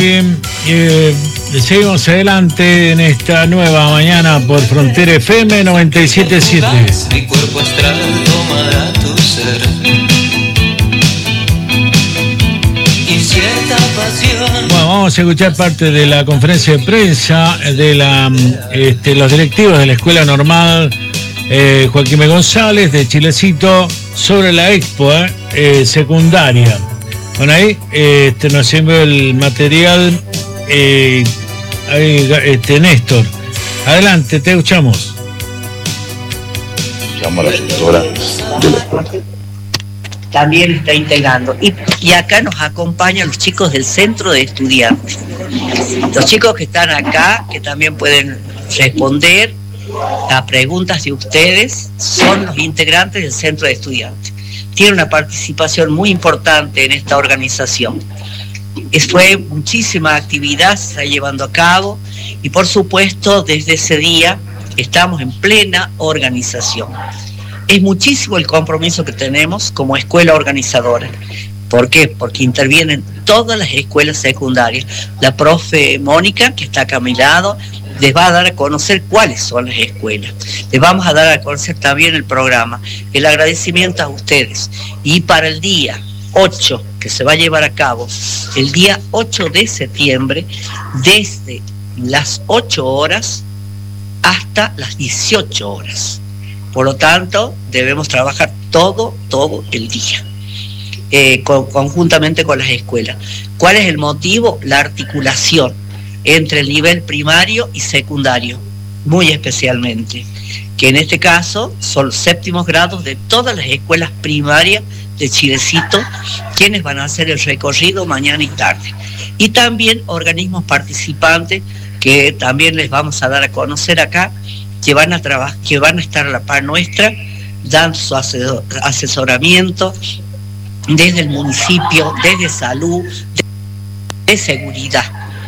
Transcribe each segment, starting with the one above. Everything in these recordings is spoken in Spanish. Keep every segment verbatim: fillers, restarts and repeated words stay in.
y eh, seguimos adelante en esta nueva mañana por Frontera F M noventa y siete punto siete. Mi cuerpo astral tomará tu ser y cierta pasión. Bueno, vamos a escuchar parte de la conferencia de prensa de la, este, los directivos de la Escuela Normal eh, Joaquín González de Chilecito sobre la expo eh, eh, secundaria. Bueno, ahí eh, este, nos envió el material eh, ahí, este, Néstor. Adelante, te escuchamos. Llamo a la directora de la escuela. También está integrando. Y, y acá nos acompañan los chicos del centro de estudiantes. Los chicos que están acá, que también pueden responder a preguntas de ustedes, son los integrantes del centro de estudiantes. Tiene una participación muy importante en esta organización. Es, fue muchísima actividad, se está llevando a cabo y por supuesto desde ese día estamos en plena organización. Es muchísimo el compromiso que tenemos como escuela organizadora. ¿Por qué? Porque intervienen todas las escuelas secundarias. La profe Mónica, que está acá a mi lado, les va a dar a conocer cuáles son las escuelas. Les vamos a dar a conocer también el programa. El agradecimiento a ustedes. Y para el día ocho, que se va a llevar a cabo, el día ocho de septiembre, desde las ocho horas hasta las dieciocho horas. Por lo tanto, debemos trabajar todo, todo el día, eh, con, conjuntamente con las escuelas. ¿Cuál es el motivo? La articulación entre el nivel primario y secundario, muy especialmente, que en este caso son los séptimos grados de todas las escuelas primarias de Chilecito, quienes van a hacer el recorrido mañana y tarde. Y también organismos participantes que también les vamos a dar a conocer acá, que van a trabajar, que van a estar a la par nuestra, dando su asesoramiento desde el municipio, desde salud, de seguridad.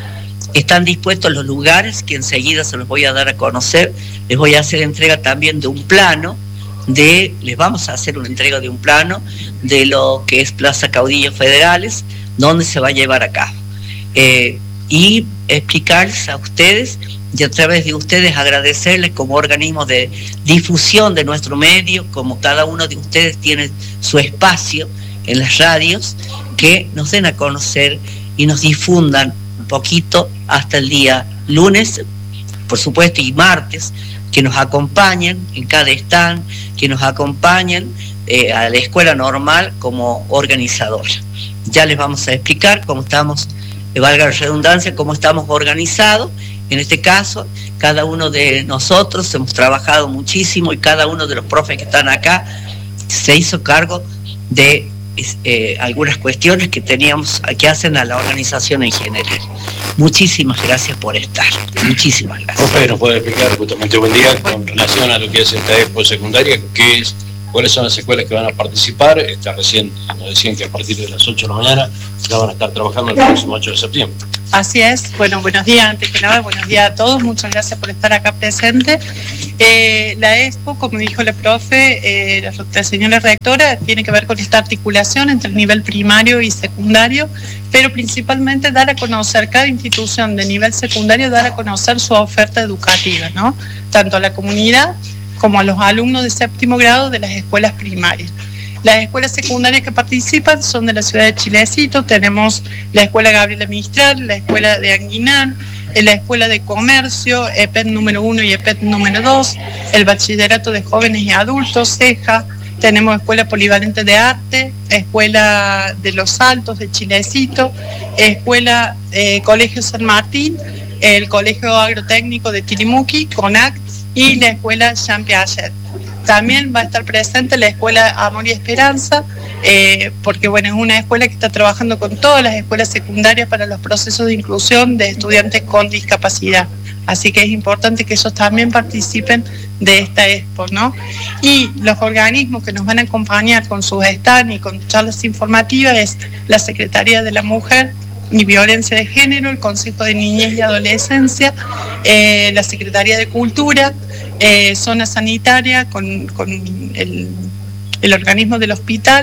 Están dispuestos los lugares que enseguida se los voy a dar a conocer. Les voy a hacer entrega también de un plano, de, les vamos a hacer una entrega de un plano de lo que es Plaza Caudillos Federales, donde se va a llevar a cabo. Eh, y explicarles a ustedes, y a través de ustedes agradecerles como organismo de difusión de nuestro medio, como cada uno de ustedes tiene su espacio en las radios, que nos den a conocer y nos difundan un poquito hasta el día lunes, por supuesto, y martes, que nos acompañen en cada stand, que nos acompañen eh, a la Escuela Normal como organizadora. Ya les vamos a explicar cómo estamos, eh, valga la redundancia, cómo estamos organizados. En este caso, cada uno de nosotros hemos trabajado muchísimo y cada uno de los profes que están acá se hizo cargo de eh, algunas cuestiones que teníamos, que hacen a la organización en general. Muchísimas gracias por estar. Muchísimas gracias. Profe, ¿nos puede explicar justamente buen día con relación a lo que es esta expo secundaria? ¿Qué es, cuáles son las escuelas que van a participar? Está recién nos decían que a partir de las ocho de la mañana ya van a estar trabajando el próximo ocho de septiembre. Así es. Bueno, buenos días, antes que nada, buenos días a todos, muchas gracias por estar acá presente. Eh, la expo, como dijo la profe, eh, la, la señora rectora, tiene que ver con esta articulación entre el nivel primario y secundario, pero principalmente dar a conocer cada institución de nivel secundario, dar a conocer su oferta educativa, ¿no? Tanto a la comunidad como a los alumnos de séptimo grado de las escuelas primarias. Las escuelas secundarias que participan son de la ciudad de Chilecito. Tenemos la escuela Gabriela Mistral, la escuela de Anguinán, la escuela de comercio, E P E T número uno y E P E T número dos, el bachillerato de jóvenes y adultos, CEJA, tenemos escuela polivalente de arte, escuela de Los Altos de Chilecito, escuela eh, Colegio San Martín, el colegio agrotécnico de Tilimuqui, CONAC, y la escuela Jean Piaget. También va a estar presente la escuela Amor y Esperanza, eh, porque bueno, es una escuela que está trabajando con todas las escuelas secundarias para los procesos de inclusión de estudiantes con discapacidad. Así que es importante que ellos también participen de esta expo, ¿no? Y los organismos que nos van a acompañar con sus stands y con charlas informativas es la Secretaría de la Mujer y Violencia de Género, el Consejo de Niñez y Adolescencia, eh, la Secretaría de Cultura, eh, Zona Sanitaria con, con el, el organismo del hospital,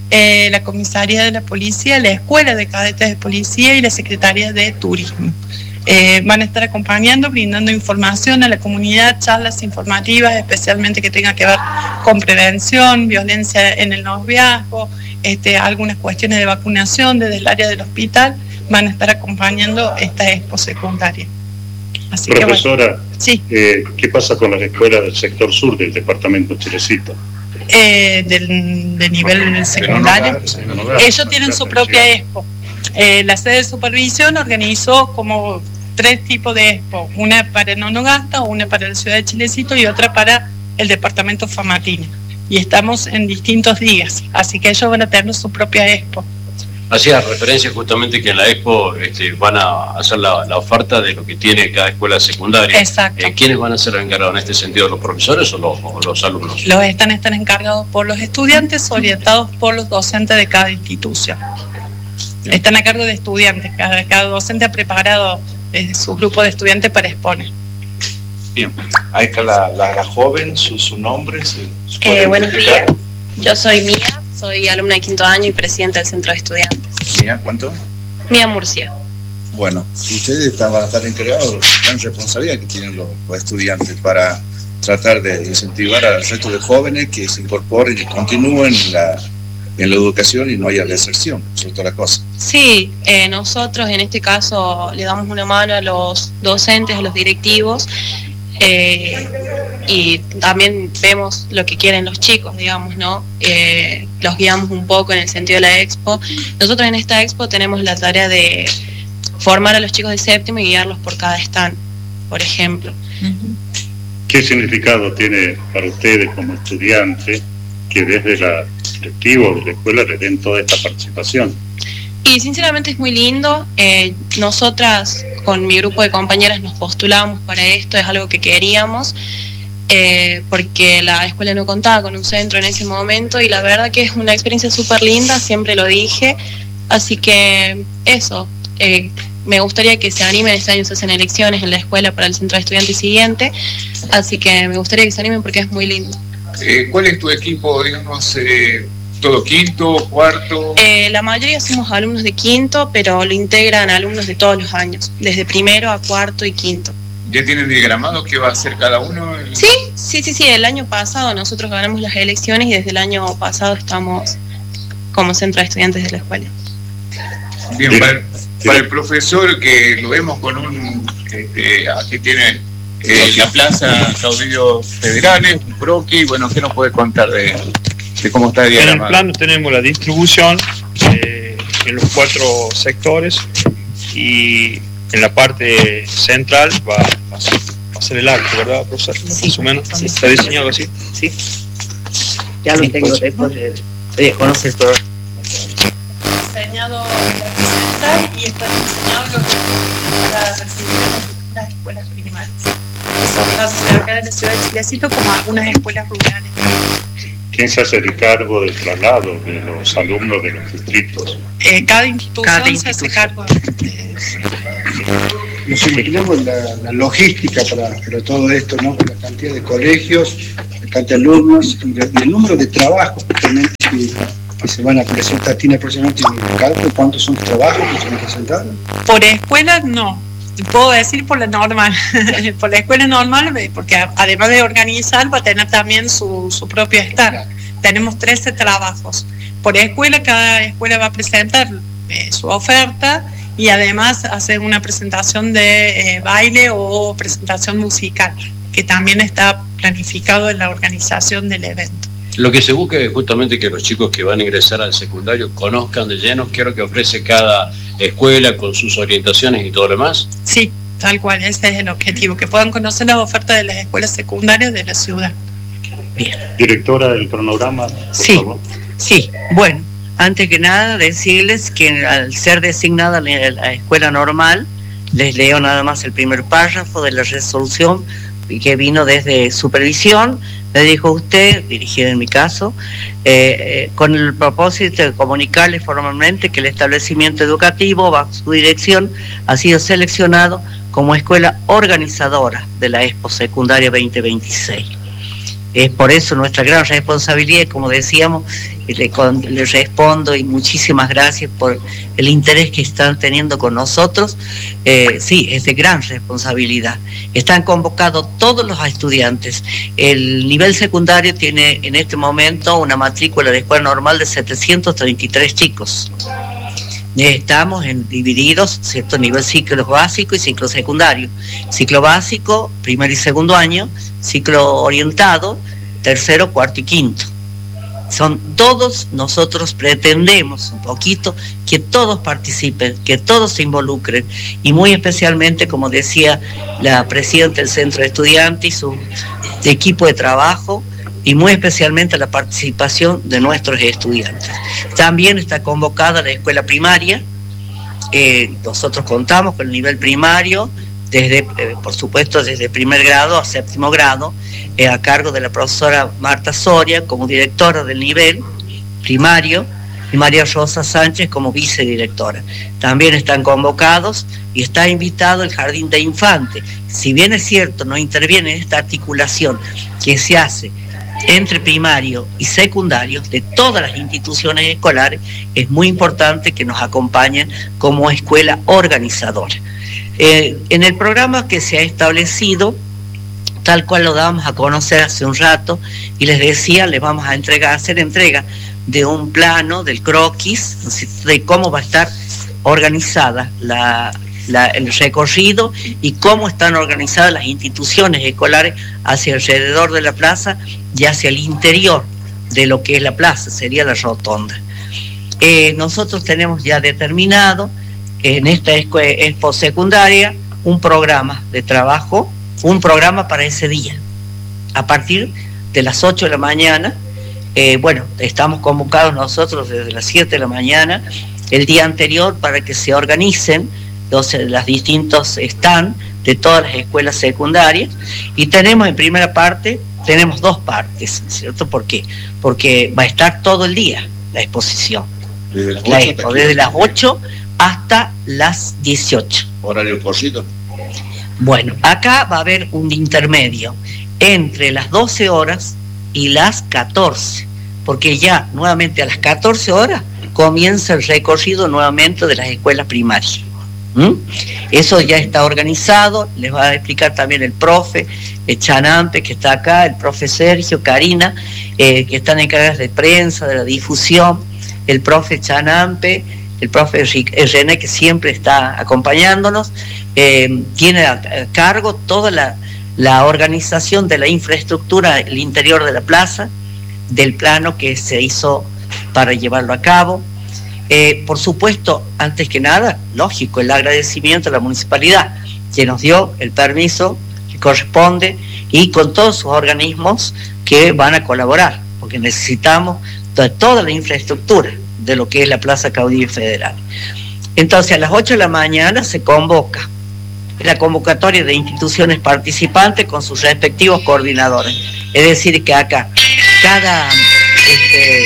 eh, la Comisaría de la Policía, la Escuela de Cadetes de Policía y la Secretaría de Turismo. Eh, van a estar acompañando, brindando información a la comunidad, charlas informativas, especialmente que tengan que ver con prevención, violencia en el noviazgo, este, algunas cuestiones de vacunación desde el área del hospital. Van a estar acompañando esta expo secundaria. Así Profesora, que, bueno, sí. eh, ¿qué pasa con las escuelas del sector sur del departamento Chilecito? Eh, del, de nivel secundario. Ellos tienen su propia expo. Eh, la sede de supervisión organizó como tres tipos de expo, una para Nonogasta, una para la ciudad de Chilecito y otra para el departamento Famatina. Y estamos en distintos días, así que ellos van a tener su propia expo. Hacía referencia justamente que en la expo este, van a hacer la, la oferta de lo que tiene cada escuela secundaria. Exacto. Eh, ¿Quiénes van a ser encargados en este sentido? ¿Los profesores o los, o los alumnos? Los están, están encargados por los estudiantes, orientados por los docentes de cada institución. Están a cargo de estudiantes, cada, cada docente ha preparado eh, su grupo de estudiantes para exponer. Bien, ahí está la, la, la joven, su, su nombre. Su, su eh, buenos días, yo soy Mía, soy alumna de quinto año y presidenta del centro de estudiantes. Mía, ¿cuánto? Mía Murcia. Bueno, ustedes están, van a estar encargados de la gran responsabilidad que tienen los, los estudiantes para tratar de incentivar al resto de jóvenes que se incorporen y continúen en la, en la educación y no haya deserción, sobre toda la cosa. Sí, eh, nosotros en este caso le damos una mano a los docentes, a los directivos, eh, y también vemos lo que quieren los chicos, digamos, ¿no? Eh, los guiamos un poco en el sentido de la expo. Nosotros en esta expo tenemos la tarea de formar a los chicos de séptimo y guiarlos por cada stand, por ejemplo. ¿Qué significado tiene para ustedes como estudiantes que desde la directiva de la escuela le den toda esta participación? Y sinceramente es muy lindo. Eh, nosotras con mi grupo de compañeras nos postulamos para esto, es algo que queríamos, eh, porque la escuela no contaba con un centro en ese momento y la verdad que es una experiencia súper linda, siempre lo dije, así que eso, eh, me gustaría que se animen. Este año se hacen elecciones en la escuela para el centro de estudiantes siguiente, así que me gustaría que se animen porque es muy lindo. Eh, ¿Cuál es tu equipo, digamos, eh, todo quinto, cuarto? Eh, la mayoría somos alumnos de quinto, pero lo integran alumnos de todos los años, desde primero a cuarto y quinto. ¿Ya tienen diagramado qué va a hacer cada uno? Sí, sí, sí, sí, el año pasado nosotros ganamos las elecciones y desde el año pasado estamos como centro de estudiantes de la escuela. Bien, para el, para el profesor que lo vemos con un, este, aquí tiene eh, la plaza Caudillos Federales, un croquis, bueno, ¿qué nos puede contar de, de cómo está diagramado? En el plano tenemos la distribución eh, en los cuatro sectores y en la parte central va, va, a, ser, va a ser el arco, ¿verdad, profesor? Sí. Más o menos. Sí. ¿Está diseñado así? Sí. Ya lo sí, tengo pues, después de, de conocer todo. Diseñado la central y está diseñado lo que para recibir las escuelas primarias. Tanto acá en la ciudad de Chilecito como algunas escuelas rurales. ¿Quién se hace el cargo del traslado de los alumnos de los distritos? Eh, cada institución Cada se institución. hace cargo de... Nos imaginamos la, la logística para, para todo esto, ¿no? La cantidad de colegios, la cantidad de alumnos y el número de trabajos justamente que, que se van a presentar. ¿Tiene aproximadamente un cálculo cuántos son los trabajos que se van a presentar? Por escuela no, puedo decir por la normal, por la escuela normal, porque además de organizar va a tener también su, su propio stand. Tenemos trece trabajos. Por escuela, cada escuela va a presentar eh, su oferta y además hacer una presentación de eh, baile o presentación musical, que también está planificado en la organización del evento. Lo que se busca es justamente que los chicos que van a ingresar al secundario conozcan de lleno qué es lo que ofrece cada escuela con sus orientaciones y todo lo demás. Sí, tal cual, ese es el objetivo, que puedan conocer las ofertas de las escuelas secundarias de la ciudad. Bien. Directora del cronograma, por Sí, favor. sí, bueno, antes que nada decirles que al ser designada la, la escuela normal, les leo nada más el primer párrafo de la resolución que vino desde supervisión. Le dijo usted, dirigida en mi caso, eh, eh, con el propósito de comunicarles formalmente que el establecimiento educativo bajo su dirección ha sido seleccionado como escuela organizadora de la Expo Secundaria veinte veintiséis. Es por eso nuestra gran responsabilidad, como decíamos, le, con, le respondo y muchísimas gracias por el interés que están teniendo con nosotros. Eh, sí, es de gran responsabilidad. Están convocados todos los estudiantes. El nivel secundario tiene en este momento una matrícula de escuela normal de setecientos treinta y tres chicos. Estamos en, divididos, ¿cierto? Nivel ciclo básico y ciclo secundario. Ciclo básico, primer y segundo año, ciclo orientado, tercero, cuarto y quinto. Son todos, nosotros pretendemos un poquito que todos participen, que todos se involucren, y muy especialmente, como decía la presidenta del Centro de Estudiantes y su equipo de trabajo, y muy especialmente la participación de nuestros estudiantes. También está convocada la escuela primaria. Eh, nosotros contamos con el nivel primario, desde, eh, por supuesto, desde primer grado a séptimo grado, eh, a cargo de la profesora Marta Soria como directora del nivel primario, y María Rosa Sánchez como vicedirectora. También están convocados y está invitado el Jardín de Infantes. Si bien es cierto, no interviene en esta articulación que se hace entre primario y secundario de todas las instituciones escolares, es muy importante que nos acompañen como escuela organizadora. Eh, en el programa que se ha establecido, tal cual lo dábamos a conocer hace un rato, y les decía, les vamos a entregar, a hacer entrega de un plano, del croquis, de cómo va a estar organizada la, la, el recorrido y cómo están organizadas las instituciones escolares hacia alrededor de la plaza y hacia el interior de lo que es la plaza, sería la rotonda. Eh, nosotros tenemos ya determinado en esta expo secundaria un programa de trabajo, un programa para ese día, a partir de las ocho de la mañana. Eh, bueno, estamos convocados nosotros desde las siete de la mañana, el día anterior, para que se organicen los, las distintos stands de todas las escuelas secundarias, y tenemos en primera parte, tenemos dos partes, ¿cierto? ¿Por qué? Porque va a estar todo el día la exposición, desde las, la expo, desde las ocho hasta las dieciocho. ¿Horario corrido? Bueno, acá va a haber un intermedio entre las doce horas y las catorce, porque ya nuevamente a las catorce horas comienza el recorrido nuevamente de las escuelas primarias. ¿Mm? Eso ya está organizado, les va a explicar también el profe el Chanampe, que está acá, el profe Sergio, Karina, eh, que están encargadas de prensa, de la difusión, el profe Chanampe, el profe René, que siempre está acompañándonos, eh, tiene a cargo toda la, la organización de la infraestructura, el interior de la plaza, del plano que se hizo para llevarlo a cabo. Eh, por supuesto, antes que nada, lógico, el agradecimiento a la municipalidad que nos dio el permiso que corresponde, y con todos sus organismos que van a colaborar, porque necesitamos toda, toda la infraestructura de lo que es la Plaza Caudillo Federal. Entonces, a las ocho de la mañana se convoca la convocatoria de instituciones participantes con sus respectivos coordinadores. Es decir, que acá cada este,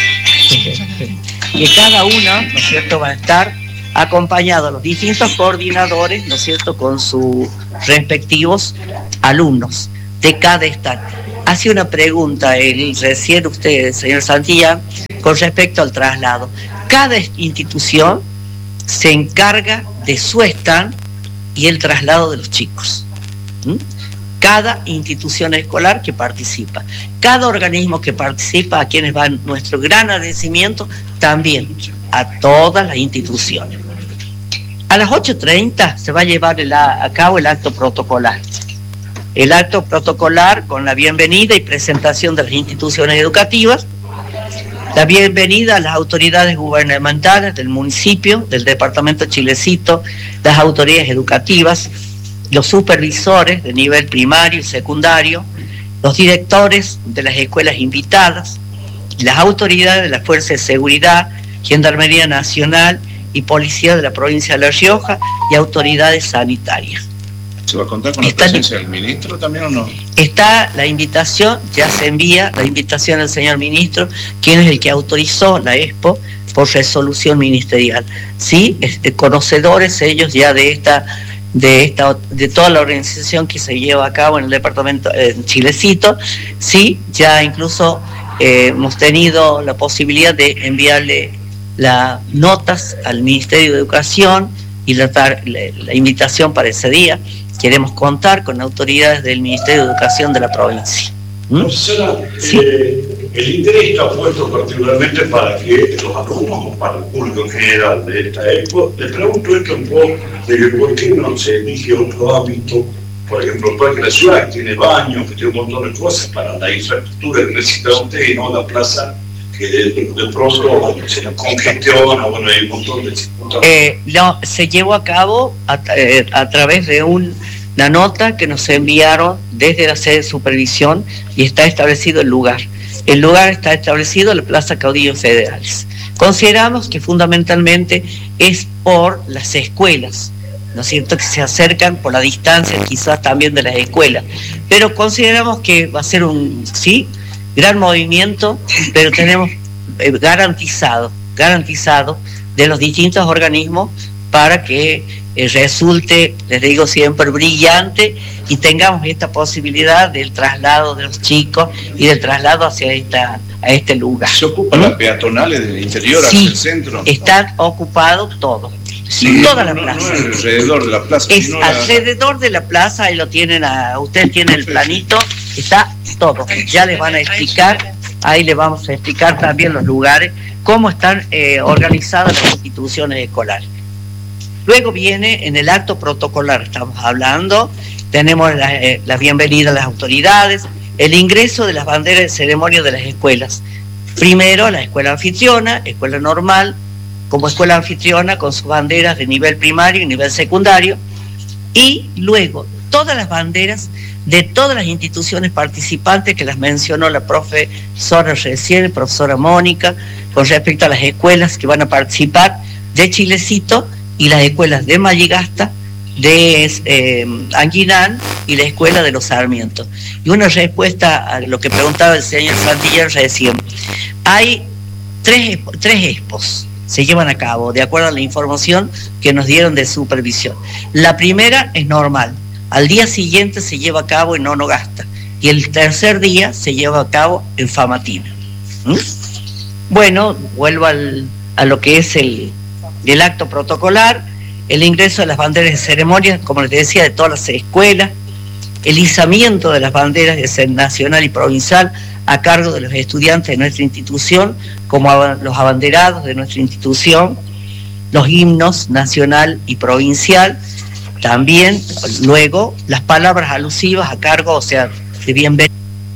que cada uno, ¿no es cierto?, va a estar acompañado a los distintos coordinadores, ¿no es cierto?, con sus respectivos alumnos de cada stand. Hace una pregunta el recién usted, señor Santillán, con respecto al traslado. Cada institución se encarga de su stand y el traslado de los chicos. ¿Mm? Cada institución escolar que participa, cada organismo que participa, a quienes va nuestro gran agradecimiento, también a todas las instituciones. A las ocho treinta se va a llevar el, a cabo el acto protocolar. El acto protocolar con la bienvenida y presentación de las instituciones educativas, la bienvenida a las autoridades gubernamentales del municipio, del departamento Chilecito, las autoridades educativas, los supervisores de nivel primario y secundario, los directores de las escuelas invitadas, las autoridades de la Fuerza de Seguridad, Gendarmería Nacional y Policía de la provincia de La Rioja y autoridades sanitarias. ¿Se va a contar con la presencia del ministro también o no? Está la invitación, ya se envía la invitación al señor ministro, quien es el que autorizó la expo por resolución ministerial. Sí, este, conocedores ellos ya de esta de esta de toda la organización que se lleva a cabo en el departamento en Chilecito. Sí, ya incluso eh, hemos tenido la posibilidad de enviarle las notas al Ministerio de Educación y la, la, la invitación para ese día. Queremos contar con autoridades del Ministerio de Educación de la provincia. ¿Mm? Profesora, Sí. eh, el interés está puesto particularmente para que los alumnos o para el público en general de esta época. Le pregunto esto un poco de que por qué no se elige otro hábito, por ejemplo, porque la ciudad que tiene baños, que tiene un montón de cosas para la infraestructura que necesita usted y no la plaza que de, de, de pronto se congestiona, bueno, hay un montón de circunstancias. Eh, no, se llevó a cabo a, eh, a través de un, una nota que nos enviaron desde la sede de supervisión y está establecido el lugar. El lugar está establecido en la Plaza Caudillos Federales. Consideramos que fundamentalmente es por las escuelas, ¿no es cierto?, que se acercan por la distancia quizás también de las escuelas, pero consideramos que va a ser un, sí, gran movimiento, pero tenemos eh, garantizado, garantizado de los distintos organismos para que eh, resulte, les digo siempre, brillante y tengamos esta posibilidad del traslado de los chicos y del traslado hacia esta, a este lugar. ¿Se ocupan las peatonales del interior Sí, hacia el centro? Están ocupados todo. Sí, toda la no, plaza. No, no es alrededor de la plaza. Es sino la- alrededor de la plaza, ahí lo tienen, a, ustedes tienen el planito, está todo. Ya les van a explicar, ahí les vamos a explicar también los lugares, cómo están eh, organizadas las instituciones escolares. Luego viene en el acto protocolar, estamos hablando, tenemos la, eh, la bienvenida a las autoridades, el ingreso de las banderas de ceremonia de las escuelas. Primero la escuela anfitriona, escuela normal, como escuela anfitriona con sus banderas de nivel primario y nivel secundario, y luego todas las banderas de todas las instituciones participantes que las mencionó la profesora recién, profesora Mónica, con respecto a las escuelas que van a participar de Chilecito y las escuelas de Malligasta, de eh, Anguinán y la escuela de los Sarmientos. Y una respuesta a lo que preguntaba el señor Santillán recién. Hay tres, tres expos se llevan a cabo, de acuerdo a la información que nos dieron de supervisión. La primera es normal, al día siguiente se lleva a cabo en Onogasta, y el tercer día se lleva a cabo en Famatina. ¿Mm? Bueno, vuelvo al, a lo que es el, el acto protocolar, el ingreso de las banderas de ceremonia, como les decía, de todas las escuelas, el izamiento de las banderas de nacional y provincial a cargo de los estudiantes de nuestra institución, como los abanderados de nuestra institución, los himnos nacional y provincial, también luego las palabras alusivas a cargo, o sea, de bienven-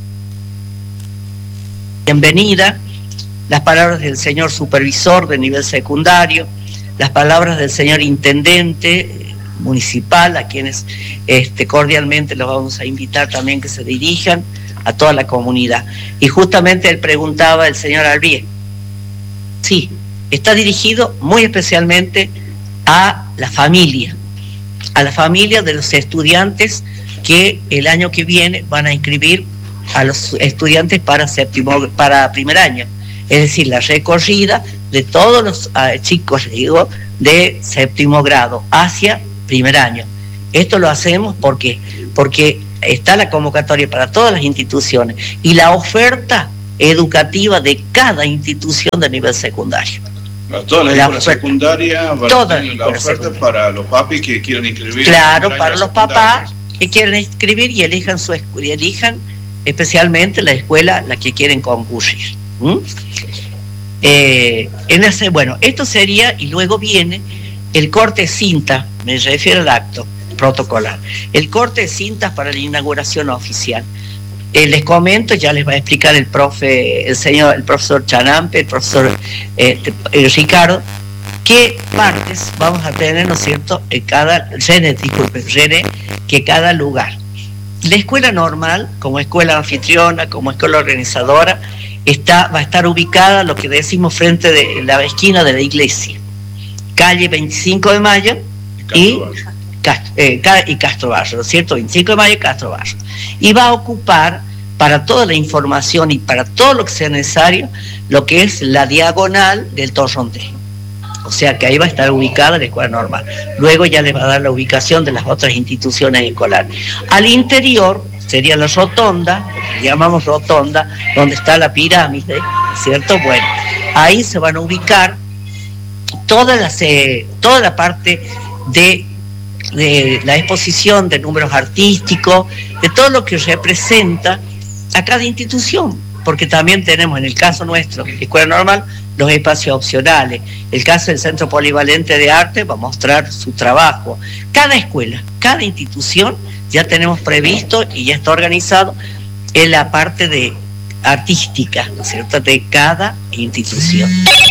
bienvenida, las palabras del señor supervisor de nivel secundario, las palabras del señor intendente municipal, a quienes este, cordialmente los vamos a invitar también que se dirijan a toda la comunidad. Y justamente él preguntaba, el señor Albier, sí, está dirigido muy especialmente a la familia, a la familia de los estudiantes que el año que viene van a inscribir a los estudiantes para séptimo, para primer año, es decir, la recorrida de todos los uh, chicos, digo, de séptimo grado hacia primer año. Esto lo hacemos porque porque está la convocatoria para todas las instituciones y la oferta educativa de cada institución de nivel secundario. Para todas las La escuelas oferta. secundarias, van a Todas tener las la escuelas oferta para los papis que quieran inscribir. Claro, en el para año los secundario. papás que quieren inscribir y elijan su escuela, y elijan especialmente la escuela la que quieren concurrir. ¿Mm? Eh, en ese, bueno, esto sería, y luego viene el corte de cinta, me refiero al acto protocolar, el corte de cintas para la inauguración oficial. Eh, les comento, ya les va a explicar el profe, el señor, el profesor Chanampe, el profesor eh, eh, Ricardo, qué partes vamos a tener, ¿no es cierto?, en cada, René, disculpen, René, que cada lugar. La escuela normal, como escuela anfitriona, como escuela organizadora, está, va a estar ubicada, lo que decimos, frente de la esquina de la iglesia, calle veinticinco de mayo y, Castro, eh, y Castro Barrio, ¿no es cierto? veinticinco de mayo y Castro Barrio. Y va a ocupar, para toda la información y para todo lo que sea necesario, lo que es la diagonal del Torrontés. O sea que ahí va a estar ubicada la escuela normal. Luego ya les va a dar la ubicación de las otras instituciones escolares. Al interior sería la rotonda, que llamamos rotonda, donde está la pirámide, ¿cierto? Bueno, ahí se van a ubicar toda la, toda la parte de, de la exposición de números artísticos, de todo lo que representa a cada institución, porque también tenemos en el caso nuestro, escuela normal, los espacios opcionales. El caso del Centro Polivalente de Arte va a mostrar su trabajo. Cada escuela, cada institución, ya tenemos previsto y ya está organizado en la parte de artística, ¿no es cierto?, de cada institución.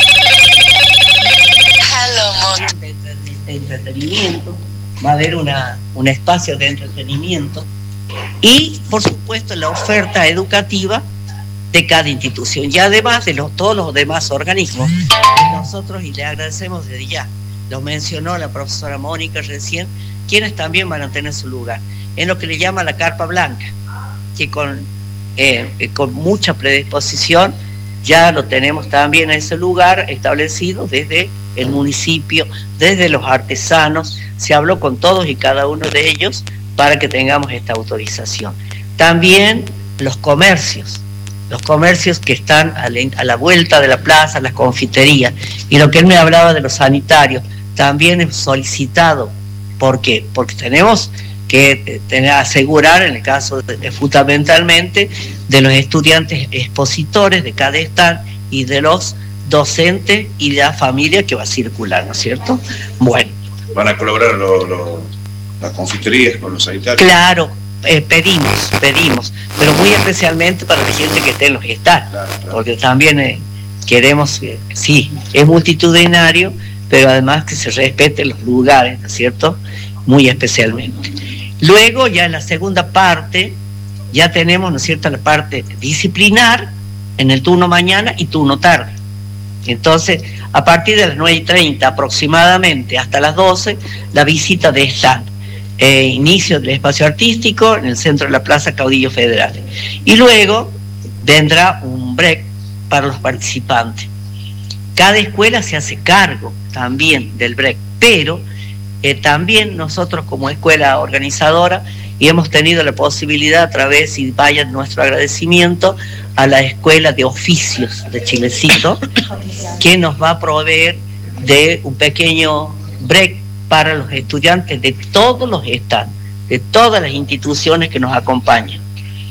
De entretenimiento, va a haber una, un espacio de entretenimiento y, por supuesto, la oferta educativa de cada institución y además de los, todos los demás organismos. Nosotros, y le agradecemos desde ya, lo mencionó la profesora Mónica recién, quienes también van a tener su lugar en lo que le llama la carpa blanca, que con, eh, con mucha predisposición ya lo tenemos también en ese lugar establecido desde el municipio, desde los artesanos, se habló con todos y cada uno de ellos para que tengamos esta autorización. También los comercios, los comercios que están a la, a la vuelta de la plaza, las confiterías, y lo que él me hablaba de los sanitarios, también es solicitado. ¿Por qué? Porque tenemos que tener, asegurar, en el caso de, de, fundamentalmente, de los estudiantes expositores de cada stand y de los docentes y la familia que va a circular, ¿no es cierto? Bueno. ¿Van a colaborar lo, lo, las confiterías con los sanitarios? Claro. Eh, pedimos, pedimos, pero muy especialmente para la gente que esté en los stands, claro, claro. Porque también eh, queremos, eh, sí, es multitudinario, pero además que se respeten los lugares, ¿no es cierto?, muy especialmente. Luego, ya en la segunda parte, ya tenemos, ¿no es cierto?, la parte disciplinar en el turno mañana y turno tarde. Entonces, a partir de las nueve y treinta aproximadamente hasta las doce, la visita de stand. Eh, inicio del espacio artístico en el centro de la Plaza Caudillo Federal. Y luego vendrá un break para los participantes. Cada escuela se hace cargo también del break, pero eh, también nosotros como escuela organizadora y hemos tenido la posibilidad a través, y vaya nuestro agradecimiento, a la Escuela de Oficios de Chilecito, que nos va a proveer de un pequeño break para los estudiantes de todos los stands, de todas las instituciones que nos acompañan.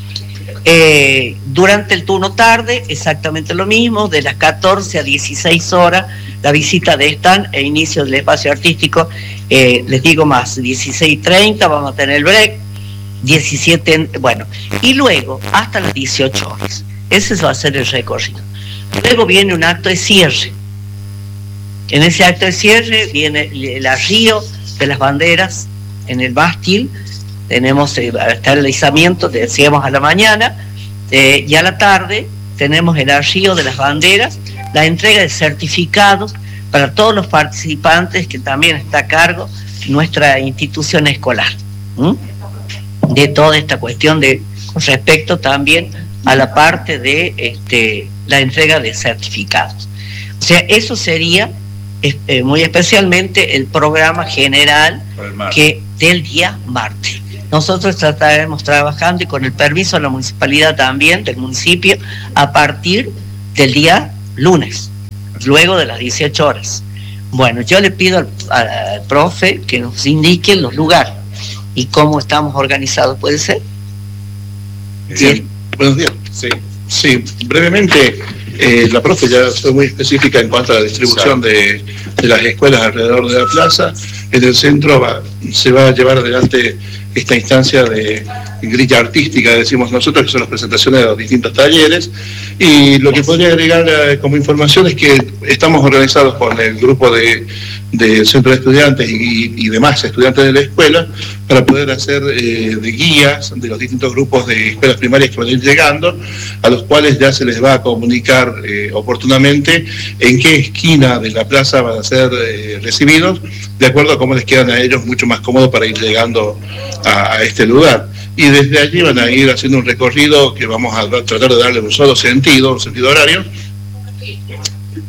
Eh, durante el turno tarde, exactamente lo mismo, de las catorce a dieciséis horas, la visita de stand e inicio del espacio artístico. Eh, les digo más, dieciséis y treinta vamos a tener el break, diecisiete, bueno, y luego hasta las dieciocho horas. Ese va a ser el recorrido. Luego viene un acto de cierre. En ese acto de cierre viene el arrío de las banderas en el mástil. Tenemos eh, hasta el izamiento, decíamos a la mañana, eh, y a la tarde tenemos el arrío de las banderas, la entrega de certificados para todos los participantes, que también está a cargo nuestra institución escolar, ¿m? de toda esta cuestión de con respecto también a la parte de este, la entrega de certificados. O sea, eso sería Eh, muy especialmente el programa general que del día martes. Nosotros estaremos trabajando y con el permiso de la municipalidad también, del municipio, a partir del día lunes, luego de las dieciocho horas. Bueno, yo le pido al, al profe que nos indique los lugares y cómo estamos organizados, ¿puede ser? Bien, buenos días. Sí, sí, brevemente. Eh, la profe ya fue muy específica en cuanto a la distribución de, de las escuelas alrededor de la plaza. En el centro va, se va a llevar adelante esta instancia de grilla artística, decimos nosotros, que son las presentaciones de los distintos talleres. Y lo que podría agregar eh, como información es que estamos organizados con el grupo de, de centro de estudiantes y, y demás estudiantes de la escuela para poder hacer eh, de guías de los distintos grupos de escuelas primarias que van a ir llegando, a los cuales ya se les va a comunicar eh, oportunamente en qué esquina de la plaza van a ser eh, recibidos, de acuerdo a cómo les quedan a ellos mucho más cómodo para ir llegando a, a este lugar. Y desde allí van a ir haciendo un recorrido que vamos a tratar de darle un solo sentido, un sentido horario,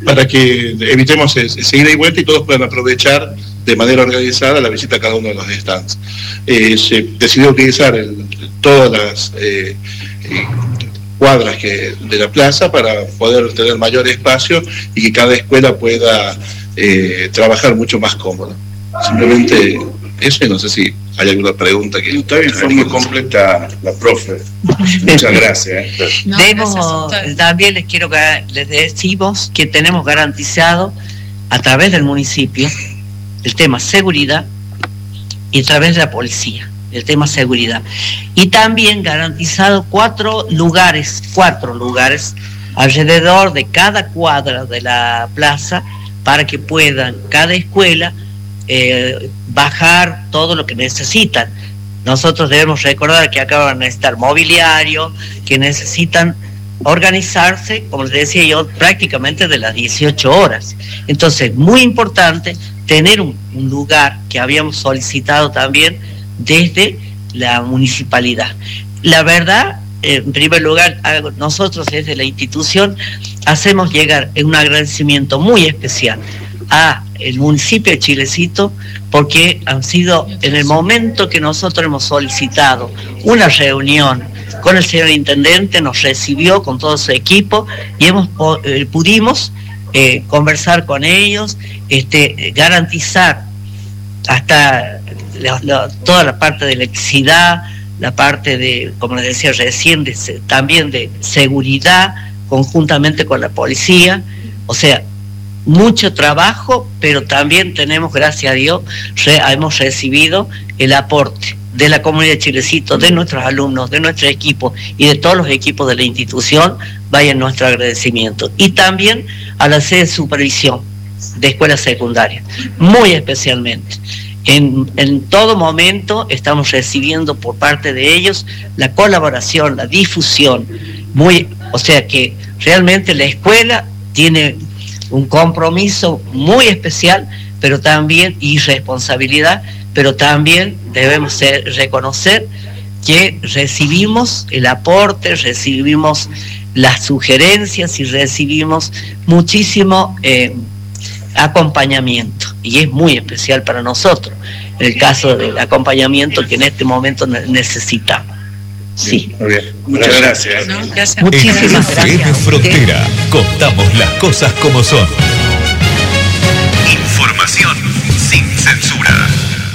para que evitemos ese ida y vuelta y todos puedan aprovechar de manera organizada la visita a cada uno de los stands. Eh, se decidió utilizar el, todas las eh, eh, cuadras que, de la plaza para poder tener mayor espacio y que cada escuela pueda eh, trabajar mucho más cómodo. Simplemente eso, y no sé si hay alguna pregunta que... Está bien, fue muy completa la profe. Muchas gracias. ¿eh? No, Demos, también les quiero que les decimos que tenemos garantizado a través del municipio el tema seguridad y a través de la policía el tema seguridad, y también garantizado cuatro lugares cuatro lugares alrededor de cada cuadra de la plaza para que puedan cada escuela eh, bajar todo lo que necesitan. Nosotros debemos recordar que acá van a estar mobiliario, que necesitan organizarse, como les decía yo, prácticamente de las dieciocho horas. Entonces, muy importante tener un, un lugar que habíamos solicitado también desde la municipalidad. La verdad, en primer lugar, nosotros desde la institución hacemos llegar un agradecimiento muy especial a el municipio de Chilecito, porque han sido, en el momento que nosotros hemos solicitado una reunión con el señor intendente, nos recibió con todo su equipo y hemos eh, pudimos eh, conversar con ellos, este, garantizar hasta la, la, toda la parte de electricidad, la parte de, como les decía recién, de, también de seguridad, conjuntamente con la policía. O sea, mucho trabajo, pero también tenemos, gracias a Dios, re, hemos recibido el aporte de la comunidad de Chilecito, de nuestros alumnos, de nuestro equipo y de todos los equipos de la institución. Vaya nuestro agradecimiento. Y también a la sede de supervisión de escuelas secundarias, muy especialmente. En, en todo momento estamos recibiendo por parte de ellos la colaboración, la difusión, muy, o sea que realmente la escuela tiene un compromiso muy especial, pero también, y responsabilidad, pero también debemos ser, reconocer que recibimos el aporte, recibimos las sugerencias y recibimos muchísimo eh, acompañamiento, y es muy especial para nosotros el caso del acompañamiento que en este momento necesitamos. Sí. Muy bien. Muchas gracias. No, gracias. Muchísimas gracias. En F M Frontera contamos las cosas como son. Información sin censura.